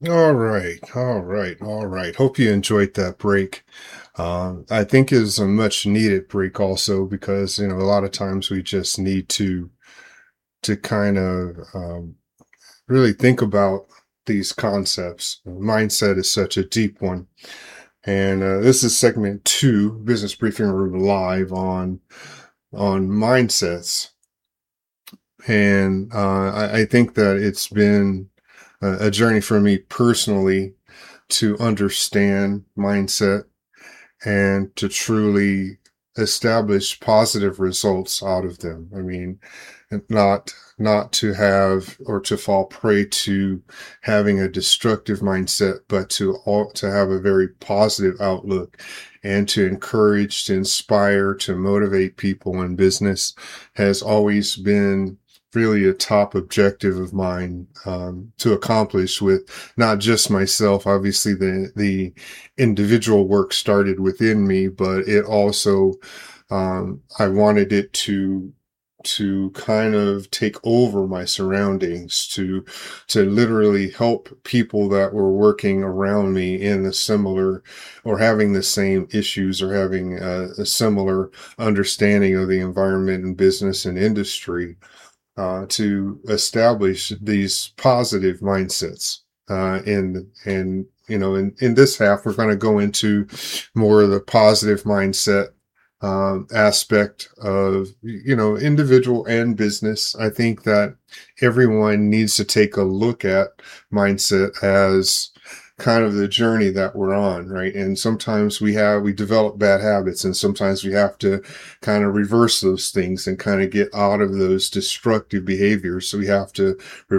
All right, all right, all right. Hope you enjoyed that break. I think is a much needed break also because a lot of times we just need to kind of really think about these concepts. Mindset is such a deep one, and this is segment two, Business Briefing Room live on mindsets. And I think that it's been a journey for me personally to understand mindset and to truly establish positive results out of them. I mean, not to have or to fall prey to having a destructive mindset, but to have a very positive outlook and to encourage, to inspire, to motivate people in business has always been really a top objective of mine to accomplish with not just myself. Obviously, the individual work started within me, but it also I wanted it to kind of take over my surroundings, to literally help people that were working around me in the similar or having the same issues or having a similar understanding of the environment and business and industry, to establish these positive mindsets. In this half, we're going to go into more of the positive mindset aspect of, individual and business. I think that everyone needs to take a look at mindset as kind of the journey that we're on, right? And sometimes we develop bad habits, and sometimes we have to kind of reverse those things and kind of get out of those destructive behaviors. So we have to